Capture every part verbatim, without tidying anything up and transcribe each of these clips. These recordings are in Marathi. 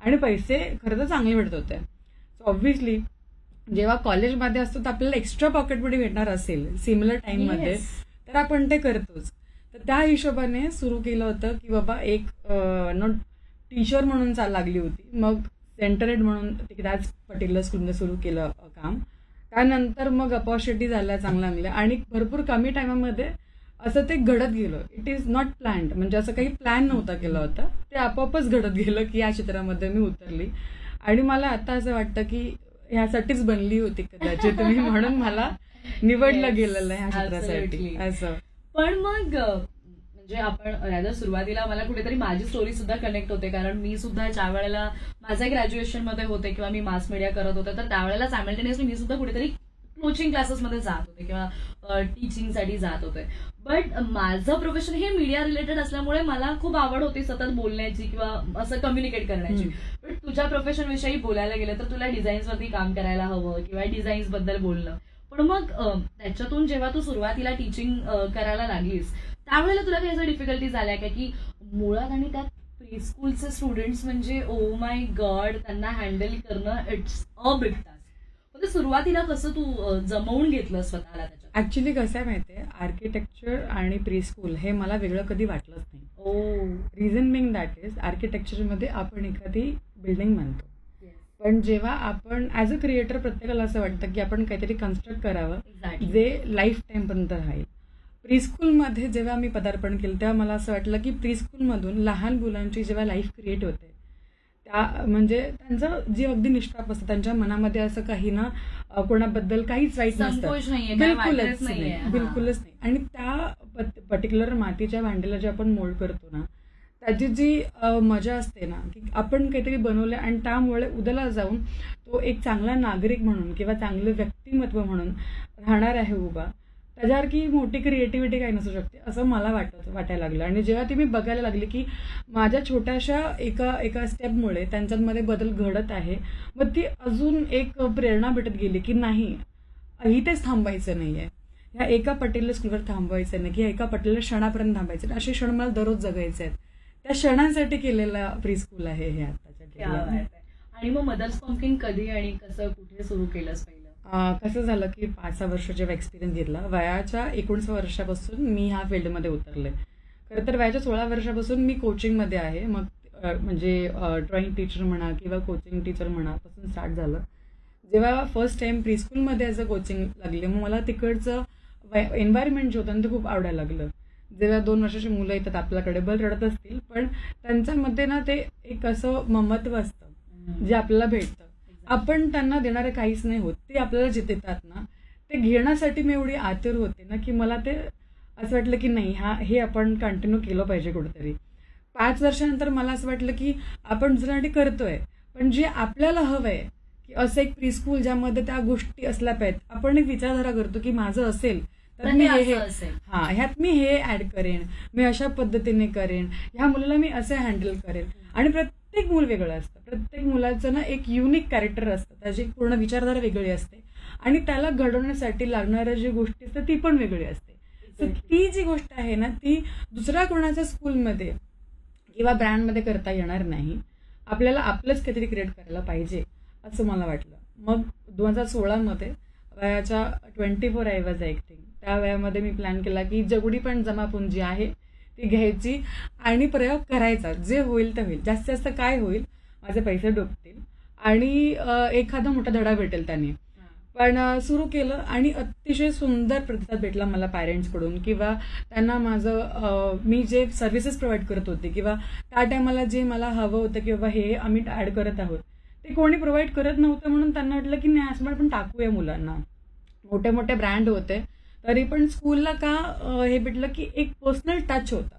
आणि पैसे खरं तर चांगले भेटत होते. सो ऑब्व्हियसली जेव्हा कॉलेजमध्ये असतो तर आपल्याला एक्स्ट्रा पॉकेटमध्ये भेटणार असेल सिमिलर टाइममध्ये तर आपण ते करतोच. तर त्या हिशोबाने सुरू केलं होतं की बाबा एक नो टीचर म्हणून चाल लागली होती. मग सेंटर हेड म्हणून त्याच पर्टिक्युलर स्कूलमध्ये सुरू केलं काम. त्यानंतर मग अपॉर्च्युनिटी झाल्या चांगल्या चांगल्या आणि भरपूर कमी टायमामध्ये असं ते घडत गेलं. इट इज नॉट प्लॅन्ड, म्हणजे असं काही प्लॅन नव्हता केला होता, ते आपोआपच घडत गेलं की या चित्रामध्ये मी उतरली. आणि मला आता असं वाटतं की ह्यासाठीच बनली होती कदाचित तुम्ही, म्हणून मला निवडलं गेलेलं आहे ह्या चित्रासाठी असं. पण मग म्हणजे आपण सुरुवातीला मला कुठेतरी माझी स्टोरी सुद्धा कनेक्ट होते, कारण मी सुद्धा ज्या वेळेला माझ्या ग्रॅज्युएशन मध्ये होते किंवा मी मास मीडिया करत होते तर त्यावेळेला सायमल्टेनियसली मी सुद्धा कुठेतरी कोचिंग क्लासेसमध्ये जात होते किंवा टीचिंगसाठी जात होते. बट माझं प्रोफेशन हे मीडिया रिलेटेड असल्यामुळे मला खूप आवड होती सतत बोलण्याची किंवा असं कम्युनिकेट करण्याची. पण तुझ्या प्रोफेशन विषयी बोलायला गेलं तर तुला डिझाईन्सवरती काम करायला हवं किंवा डिझाईन्स बद्दल बोलणं. पण मग त्याच्यातून जेव्हा तू सुरुवातीला टीचिंग करायला लागलीस त्यावेळेला तुला काही असं डिफिकल्टीज आल्या का की मुळात आणि त्यात प्री स्कूलचे स्टुडंट्स म्हणजे ओ माय गॉड त्यांना हँडल करणं इट्स अ बिग टास्क. म्हणजे सुरुवातीला कसं तू जमवून घेतलं स्वतःला त्याच्यात? ऍक्च्युली कसं आहे माहितीये, आर्किटेक्चर आणि प्री स्कूल हे मला वेगळं कधी वाटलंच नाही. ओ रिझन बिंग दॅट इज आर्किटेक्चरमध्ये आपण एखादी बिल्डिंग बांधतो, पण जेव्हा आपण ऍज अ क्रिएटर प्रत्येकाला असं वाटतं की आपण काहीतरी कन्स्ट्रक्ट करावं जे लाईफ टाईम पर्यंत राहील. प्रीस्कूलमध्ये जेव्हा मी पदार्पण केलं तेव्हा मला असं वाटलं की प्रीस्कूलमधून लहान मुलांची जेव्हा लाईफ क्रिएट होते त्या म्हणजे त्यांचं जी अगदी निष्ठाप असतं, त्यांच्या मनामध्ये असं काही ना कोणाबद्दल काहीच वाईट नसतं, बिलकुलच नाही बिलकुलच नाही. आणि त्या पर्टिक्युलर मातीच्या भांड्याला जे आपण मोल्ड करतो ना त्याची जी मजा असते ना की आपण काहीतरी बनवलं आणि त्यामुळे उद्याला जाऊन तो एक चांगला नागरिक म्हणून किंवा चांगलं व्यक्तिमत्व म्हणून राहणार आहे उभा, त्याच्यासारखी मोठी क्रिएटिव्हिटी काही नसू शकते असं मला वाटत वाटायला लागलं. आणि जेव्हा ती मी बघायला लागली की माझ्या छोट्याशा एका एका स्टेपमुळे त्यांच्यामध्ये बदल घडत आहे, मग ती अजून एक प्रेरणा भेटत गेली की नाही इथेच थांबायचं नाही आहे, ह्या एका पर्टिक्युलर स्कूलवर थांबायचं नाही की एका पर्टिक्युलर क्षणापर्यंत थांबायचं नाही, असे क्षण मला दररोज जगायचे आहेत. त्या क्षणांसाठी केलेला प्री स्कूल आहे हे आताच्या. आणि मग मदर्स पंपकिन कधी आणि कसं कुठे सुरू केलंस पहिलं? कसं झालं की पाच सहा वर्ष जेव्हा एक्सपिरियन्स घेतला, वयाच्या एकोणीस वर्षापासून मी ह्या फील्डमध्ये उतरले. खरं तर वयाच्या सोळा वर्षापासून मी कोचिंगमध्ये आहे. मग म्हणजे ड्रॉइंग टीचर म्हणा किंवा कोचिंग टीचर म्हणा पासून स्टार्ट झालं. जेव्हा first time प्रीस्कूलमध्ये as a coaching लागले मग मला तिकडचं एन्व्हायरमेंट जे होतं ना ते खूप आवडायला लागलं. जेव्हा दोन वर्षाची मुलं येतात आपल्याकडे बल रडत असतील पण त्यांच्यामध्ये ना ते एक असं ममत्व असतं जे आपल्याला भेटतं. आपण त्यांना देणारे काहीच नाही होत, ते आपल्याला जे देतात ना ते घेण्यासाठी मी एवढी आतुर होते ना की मला ते असं वाटलं की नाही हा हे आपण कंटिन्यू केलं पाहिजे कुठेतरी. पाच वर्षानंतर मला असं वाटलं की आपण दुसऱ्यासाठी करतोय पण जे आपल्याला हवं आहे की असं एक प्रीस्कूल ज्यामध्ये त्या गोष्टी असल्या पाहिजेत. आपण एक विचारधारा करतो की माझं असेल तर मी हे हा ह्यात मी हे ऍड करेन, मी अशा पद्धतीने करेन, ह्या मुलाला मी असे हँडल करेन. आणि प्रत्येक मूल वेगळं असतं, प्रत्येक मुलाचं ना एक युनिक कॅरेक्टर असतं, त्याची पूर्ण विचारधारा वेगळी असते आणि त्याला घडवण्यासाठी लागणाऱ्या जी गोष्टी असतात ती पण वेगळी असते. तर ती जी गोष्ट आहे ना ती दुसऱ्या कोणाच्या स्कूलमध्ये किंवा ब्रँडमध्ये करता येणार नाही. आपल्याला आपलंच काहीतरी क्रिएट करायला पाहिजे असं मला वाटलं. मग दोन हजार सोळामध्ये वयाच्या twenty four I was acting त्या वयामध्ये मी प्लॅन केला की जेवढी पण जमापुंजी आहे ती घ्यायची आणि प्रयोग करायचा, जे होईल ते होईल, जास्तीत जास्त काय होईल माझे पैसे डुबतील आणि एखादा मोठा धडा भेटेल त्याने. पण सुरू केलं आणि अतिशय सुंदर प्रतिसाद भेटला मला पॅरेंट्सकडून किंवा त्यांना माझं मी जे सर्व्हिसेस प्रोव्हाइड करत होते किंवा त्या टायमाला जे मला हवं होतं की बाबा हे आम्ही ॲड करत आहोत ते कोणी प्रोव्हाइड करत नव्हतं. म्हणून त्यांना वाटलं की नाही असं आपण टाकूया मुलांना. मोठे मोठे ब्रँड होते तरी पण स्कूलला का हे भेटलं की एक पर्सनल टच होता.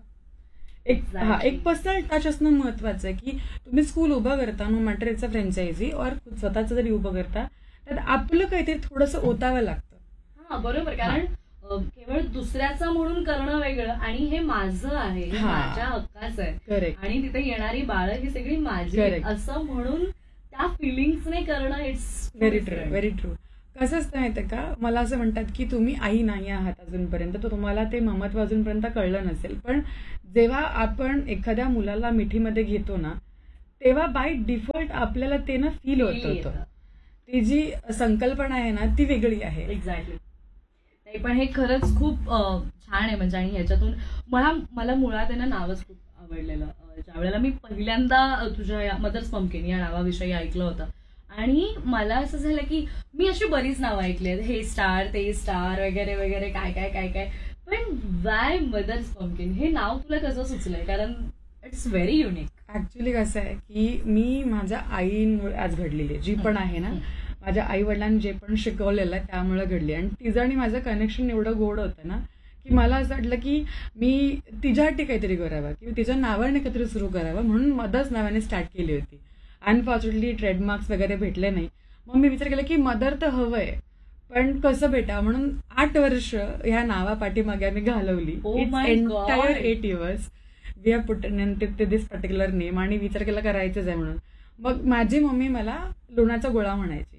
एक हा एक पर्सनल टच असणं महत्वाचं आहे की तुम्ही स्कूल उभं करता no matter it's a franchise और स्वतःचं जरी उभं करता त्यात आपलं काहीतरी थोडंसं ओतावं लागतं. हा बरोबर, कारण केवळ दुसऱ्याचं म्हणून करणं वेगळं आणि हे माझं आहे, माझ्या हक्काचं आहे आणि तिथे येणारी बाळं ही सगळी माझी असं म्हणून त्या फिलिंग्सने करणं it's very true very true. कसं असतं माहिती का, मला असं म्हणतात की तुम्ही आई नाही आहात अजूनपर्यंत, तर तुम्हाला ते ममत्व अजूनपर्यंत कळलं नसेल. पण जेव्हा आपण एखाद्या मुलाला मिठीमध्ये घेतो ना तेव्हा बाय डिफॉल्ट आपल्याला ते ना फील होत Feel होतं. येतं. ती जी संकल्पना आहे ना ती वेगळी आहे. एक्झॅक्टली. नाही पण हे खरंच खूप अं, छान आहे म्हणजे आणि ह्याच्यातून मला मला मुळात आहे ना नावच खूप आवडलेलं. अं, ज्यावेळेला मी पहिल्यांदा अं, तुझ्या मदर्स पंपकिन या नावाविषयी ऐकलं होतं आणि मला असं झालं की मी अशी बरीच नावं ऐकली आहेत, हे स्टार ते स्टार वगैरे वगैरे काय काय काय काय, पण वाय मदर्स पंपकिन हे नाव तुला कसं सुचलंय? कारण इट्स व्हेरी युनिक. ऍक्च्युली कसं आहे की मी माझ्या आईमुळे आज घडलेली आहे, जी पण आहे ना माझ्या आई वडिलांनी जे पण शिकवलेलं आहे त्यामुळे घडली. आणि तिचं आणि माझं कनेक्शन एवढं गोड होतं ना की मला असं वाटलं की मी तिच्यासाठी काहीतरी करावं किंवा तिच्या नावाने काहीतरी सुरू करावं, म्हणून मदर्स नावाने स्टार्ट केली होती. अनफॉर्च्युनेटली ट्रेडमार्क्स वगैरे भेटले नाही. मग मी विचार केला की मदर तर हवंय पण कसं भेटावं, म्हणून आठ वर्ष ह्या नावापाठीमागे आम्ही घालवली. Oh it's my entire God. Eight years we have put this particular name आणि विचार केला करायचंच आहे म्हणून. मग माझी मम्मी मला लोणाचा गोळा म्हणायची.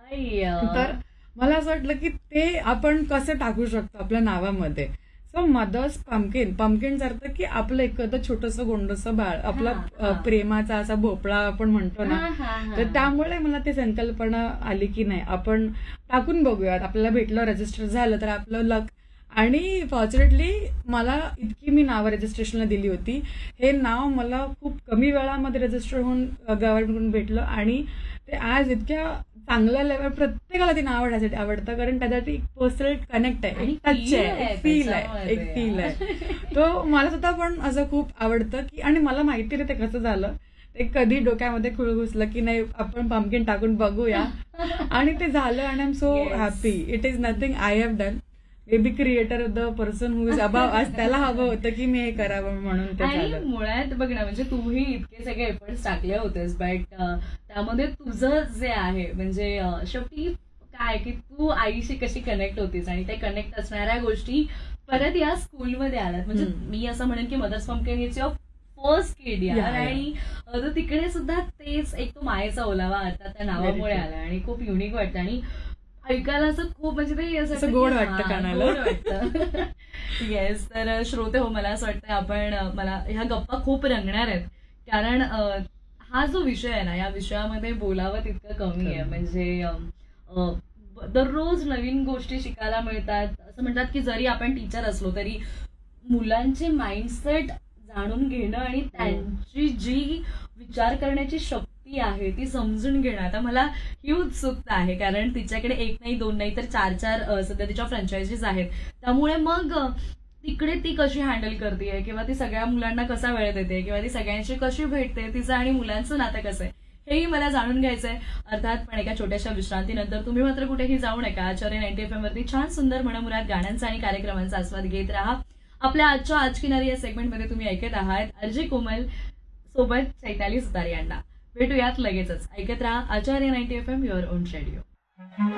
तर मला असं वाटलं की ते आपण कसं टाकू शकतो आपल्या नावामध्ये. सो मदर्स पंपकिन, पंपकिनचा अर्थ की आपलं एखादं छोटंसं गोंडसं बाळ, आपला हा, अ, हा. प्रेमाचा असा भोपळा आपण म्हणतो ना, हा, हा, हा. तर त्यामुळे मला ती संकल्पना आली की नाही आपण टाकून बघूयात, आपल्याला भेटलं रजिस्टर झालं तर आपलं लक. आणि फॉर्च्युनेटली मला इतकी मी नावं रजिस्ट्रेशनला दिली होती. हे नाव मला खूप कमी वेळामध्ये रजिस्टर होऊन गव्हर्नमेंटकडून भेटलं आणि ते आज इतक्या चांगल्या लेवल प्रत्येकाला ते नाव आवडायसाठी आवडतं, कारण त्याच्यासाठी एक पर्सनल कनेक्ट आहे, आणि एक टच feel आहे, आहे एक फील आहे, त्याच्यामध्ये. एक फील आहे. तो मला सुद्धा पण असं खूप आवडतं की, आणि मला माहिती नाही ते कसं झालं, ते कधी डोक्यामध्ये खुळ घुसलं की नाही आपण पंपकिन टाकून बघूया आणि ते झालं. आणि I am so Yes. Happy. It is nothing I have done. May be creator the person who is above, आज त्याला हवं होतं की मी हे करावं म्हणून ते आणि झालं. मुळात बघ ना, म्हणजे तूही इतके सगळे एफर्ट्स टाकले होतेस, बट त्यामध्ये तुझं जे आहे म्हणजे अं, शेवटी काय की तू आईशी कशी कनेक्ट होतीस आणि ते कनेक्ट असणाऱ्या गोष्टी परत या स्कूलमध्ये आल्यात. म्हणजे हम्म. मी असं म्हणेन की mother's pumpkin it's your first किड यार. Yeah, yeah. आणि अं, तर तिकडे सुद्धा तेच एक तो मायेचा ओलावा आता त्या नावामुळे true. आला आणि खूप युनिक वाटतं आणि ऐकायला असं खूप म्हणजे ते असं असं वाटतं गोड की वाटतं हा, कानाला. गोड वाटतं. येस. तर अ, श्रोते हो, मला असं वाटतं आपण अ, मला ह्या गप्पा खूप रंगणार आहेत कारण अ, हा जो विषय आहे ना, या विषयामध्ये बोलावं तितकं कमी आहे. कमी. म्हणजे अ, अ, ब- दररोज नवीन गोष्टी शिकायला मिळतात. असं म्हणतात की जरी आपण टीचर असलो तरी मुलांचे माइंडसेट जाणून घेणं आणि त्यांची जी विचार करण्याची शक्ती आहे ती समजून घेणं, आता मला ही उत्सुकता आहे कारण तिच्याकडे एक नाही दोन नाही तर चार चार अ, सध्या तिच्या फ्रँचायझीज आहेत. त्यामुळे मग अ, तिकडे ती कशी हँडल करते किंवा ती सगळ्या मुलांना कसा वेळ देते किंवा ती सगळ्यांशी कशी भेटते, तिचं आणि मुलांचं नातं कसं आहे हेही मला जाणून घ्यायचंय. अर्थात पण एका छोट्याशा विश्रांतीनंतर तुम्ही मात्र कुठेही जाऊ नका. आचार्य नाईन्टी एफ एम वरती छान सुंदर मनमुराद गाण्यांचा आणि कार्यक्रमांचा आस्वाद घेत राहा. आपल्या आजच्या आज किनारी या सेगमेंटमध्ये तुम्ही ऐकत आहात अर्जय कोमल सोबत चैताली सुतारी यांना. भेटूयात लगेचच. ऐकत राहा आचार्य ninety F M, your on radio.